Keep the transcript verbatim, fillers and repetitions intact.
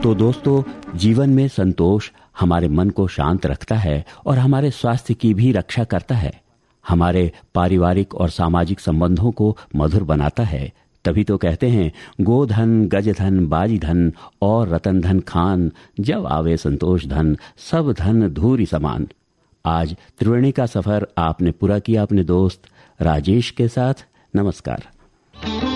तो दोस्तों, जीवन में संतोष हमारे मन को शांत रखता है और हमारे स्वास्थ्य की भी रक्षा करता है। हमारे पारिवारिक और सामाजिक संबंधों को मधुर बनाता है। तभी तो कहते हैं, गोधन गजधन बाजीधन और रतन धन खान, जब आवे संतोष धन सब धन धूरी समान। आज त्रिवेणी का सफर आपने पूरा किया अपने दोस्त राजेश के साथ। नमस्कार।